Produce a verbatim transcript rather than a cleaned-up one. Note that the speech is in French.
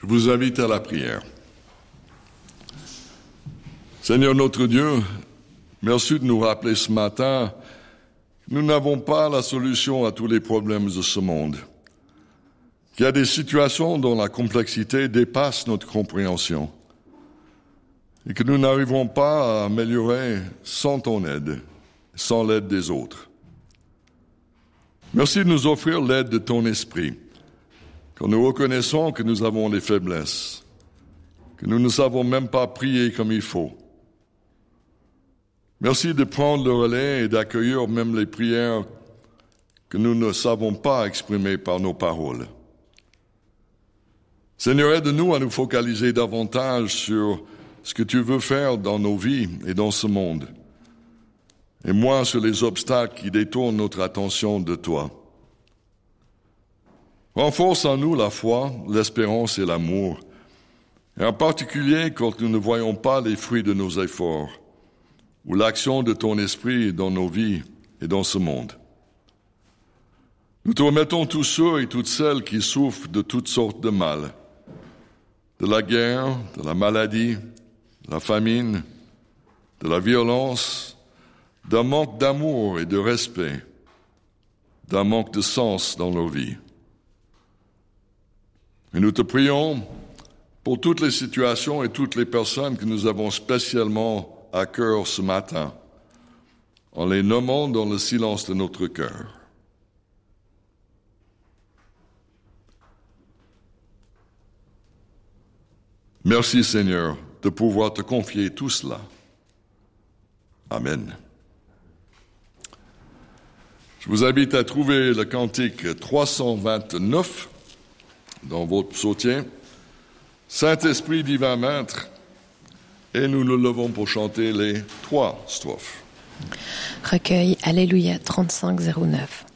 Je vous invite à la prière. Seigneur notre Dieu, merci de nous rappeler ce matin que nous n'avons pas la solution à tous les problèmes de ce monde, qu'il y a des situations dont la complexité dépasse notre compréhension et que nous n'arrivons pas à améliorer sans ton aide, sans l'aide des autres. Merci de nous offrir l'aide de ton esprit, quand nous reconnaissons que nous avons des faiblesses, que nous ne savons même pas prier comme il faut. Merci de prendre le relais et d'accueillir même les prières que nous ne savons pas exprimer par nos paroles. Seigneur, aide-nous à nous focaliser davantage sur ce que tu veux faire dans nos vies et dans ce monde, et moins sur les obstacles qui détournent notre attention de toi. Renforce en nous la foi, l'espérance et l'amour, et en particulier quand nous ne voyons pas les fruits de nos efforts, ou l'action de ton esprit dans nos vies et dans ce monde. Nous te remettons tous ceux et toutes celles qui souffrent de toutes sortes de mal, de la guerre, de la maladie, de la famine, de la violence, d'un manque d'amour et de respect, d'un manque de sens dans leur vie. Et nous te prions pour toutes les situations et toutes les personnes que nous avons spécialement à cœur ce matin, en les nommant dans le silence de notre cœur. Merci Seigneur de pouvoir te confier tout cela. Amen. Je vous invite à trouver le cantique trois cent vingt-neuf dans votre psautier. Saint-Esprit divin maître, et nous nous levons pour chanter les trois strophes. Recueil Alléluia trente-cinq zéro neuf.